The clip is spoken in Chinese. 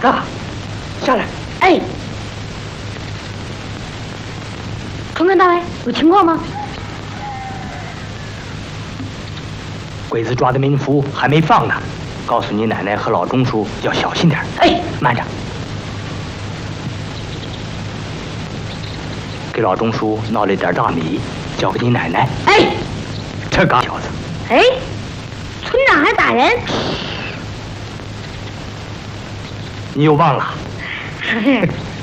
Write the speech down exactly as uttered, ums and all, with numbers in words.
子，下来！ 哎，从头到尾有情况吗？ 鬼子抓的民夫还没放呢，告诉你奶奶和老钟叔要小心点。 哎， 慢着，给老钟叔闹了点大米，交给你奶奶。 哎， 这嘎小子！ 哎，村长还打人？ 你又忘了？